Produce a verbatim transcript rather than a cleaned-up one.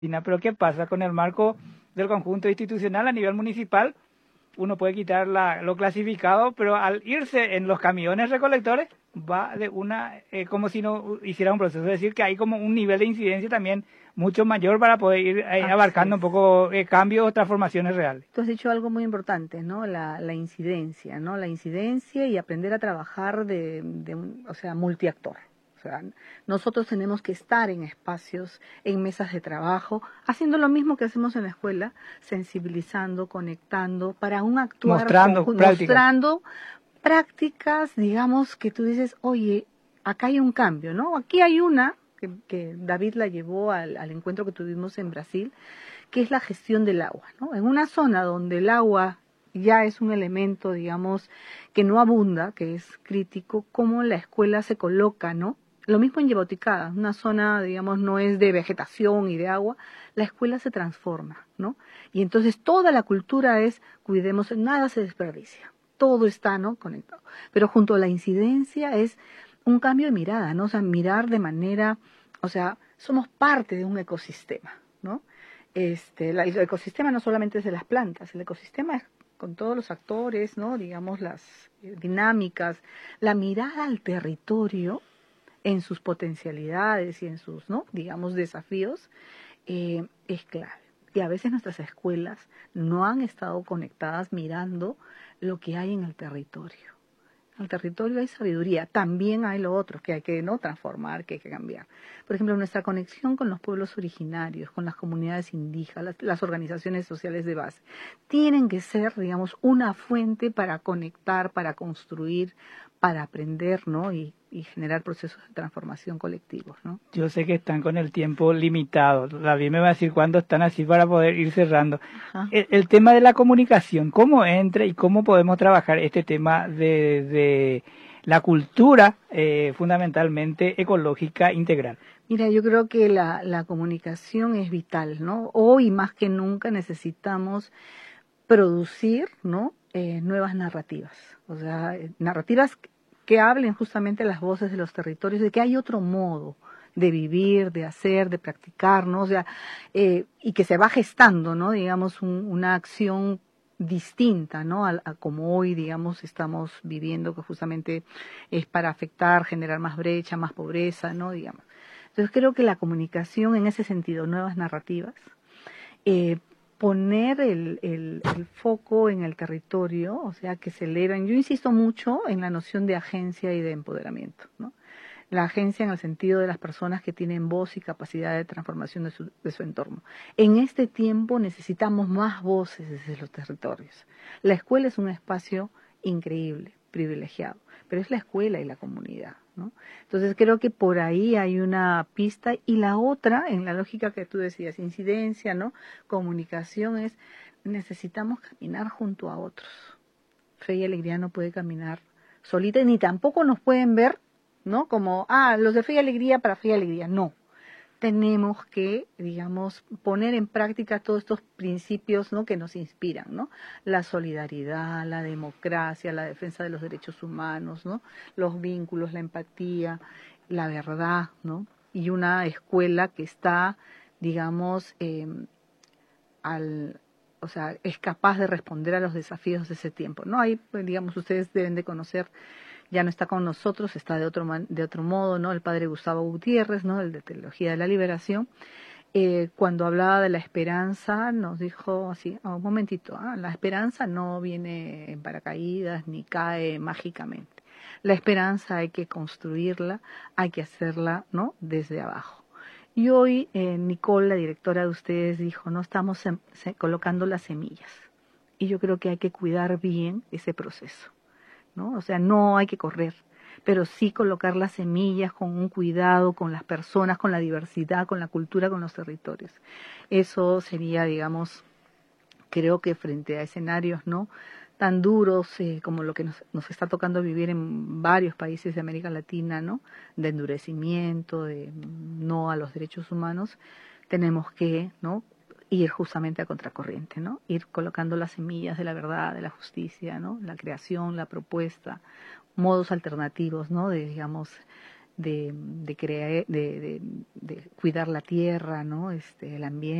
Pero ¿qué pasa con el marco del conjunto institucional a nivel municipal? Uno puede quitar la, lo clasificado, pero al irse en los camiones recolectores va de una, eh, como si no hiciera un proceso, es decir, que hay como un nivel de incidencia también mucho mayor para poder ir eh, abarcando un poco eh, cambios o transformaciones reales. Tú has dicho algo muy importante, ¿no? La, la incidencia, ¿no? La incidencia y aprender a trabajar de, de un, o sea, multiactor. O sea, nosotros tenemos que estar en espacios, en mesas de trabajo, haciendo lo mismo que hacemos en la escuela, sensibilizando, conectando, para un actuar, mostrando con, prácticas. mostrando prácticas, digamos, que tú dices, oye, acá hay un cambio, ¿no? Aquí hay una, que, que David la llevó al, al encuentro que tuvimos en Brasil, que es la gestión del agua, ¿no? En una zona donde el agua ya es un elemento, digamos, que no abunda, que es crítico, cómo la escuela se coloca, ¿no? Lo mismo en Yaboticada, una zona, digamos, no es de vegetación y de agua, la escuela se transforma, ¿no? Y entonces toda la cultura es, cuidemos, nada se desperdicia, todo está, ¿no?, conectado. Pero junto a la incidencia es un cambio de mirada, ¿no? O sea, mirar de manera, o sea, somos parte de un ecosistema, ¿no? Este, el ecosistema no solamente es de las plantas, el ecosistema es con todos los actores, ¿no? Digamos, las dinámicas, la mirada al territorio en sus potencialidades y en sus, ¿no?, digamos, desafíos, eh, es clave. Y a veces nuestras escuelas no han estado conectadas mirando lo que hay en el territorio. En el territorio hay sabiduría, también hay lo otro que hay que, no, transformar, que hay que cambiar. Por ejemplo, nuestra conexión con los pueblos originarios, con las comunidades indígenas, las, las organizaciones sociales de base, tienen que ser, digamos, una fuente para conectar, para construir, para aprender, ¿no?, y, y generar procesos de transformación colectivos, ¿no? Yo sé que están con el tiempo limitado. David me va a decir cuándo están así para poder ir cerrando. El, el tema de la comunicación, ¿cómo entra y cómo podemos trabajar este tema de, de la cultura eh, fundamentalmente ecológica integral? Mira, yo creo que la, la comunicación es vital, ¿no? Hoy más que nunca necesitamos producir, ¿no?, eh, nuevas narrativas, o sea, narrativas que hablen justamente las voces de los territorios, de que hay otro modo de vivir, de hacer, de practicar, ¿no? O sea, eh, y que se va gestando, ¿no?, digamos, un, una acción distinta, ¿no?, a, a como hoy, digamos, estamos viviendo, que justamente es para afectar, generar más brecha, más pobreza, ¿no?, digamos. Entonces creo que la comunicación en ese sentido, nuevas narrativas, eh, poner el, el, el foco en el territorio, o sea, que se eleven. Yo insisto mucho en la noción de agencia y de empoderamiento, ¿no? La agencia en el sentido de las personas que tienen voz y capacidad de transformación de su, de su entorno. En este tiempo necesitamos más voces desde los territorios. La escuela es un espacio increíble, privilegiado, pero es la escuela y la comunidad, ¿no? Entonces creo que por ahí hay una pista, y la otra, en la lógica que tú decías, incidencia, ¿no?, comunicación, es necesitamos caminar junto a otros. Fe y Alegría no puede caminar solita, ni tampoco nos pueden ver, ¿no?, como, ah, los de Fe y Alegría para Fe y Alegría. No, tenemos que, digamos, poner en práctica todos estos principios, ¿no?, que nos inspiran, ¿no? La solidaridad, la democracia, la defensa de los derechos humanos, ¿no?, los vínculos, la empatía, la verdad, ¿no? Y una escuela que está, digamos, eh, al, o sea, es capaz de responder a los desafíos de ese tiempo, ¿no? Ahí, pues, digamos, ustedes deben de conocer, ya no está con nosotros, está de otro man, de otro modo, ¿no?, el padre Gustavo Gutiérrez, ¿no?, el de Teología de la Liberación. Eh, cuando hablaba de la esperanza, nos dijo así, oh, un momentito, ¿ah? La esperanza no viene en paracaídas ni cae mágicamente. La esperanza hay que construirla, hay que hacerla, ¿no?, desde abajo. Y hoy eh, Nicole, la directora de ustedes, dijo, no, estamos se, se, colocando las semillas. Y yo creo que hay que cuidar bien ese proceso, ¿no? O sea, no hay que correr, pero sí colocar las semillas con un cuidado, con las personas, con la diversidad, con la cultura, con los territorios. Eso sería, digamos, creo que frente a escenarios, ¿no?, tan duros eh, como lo que nos, nos está tocando vivir en varios países de América Latina, ¿no?, de endurecimiento, de no a los derechos humanos, tenemos que, ¿no?, ir justamente a contracorriente, ¿no?, ir colocando las semillas de la verdad, de la justicia, ¿no?, la creación, la propuesta, modos alternativos, ¿no?, de, digamos, de, de, crear, de, de, de cuidar la tierra, ¿no? Este, el ambiente.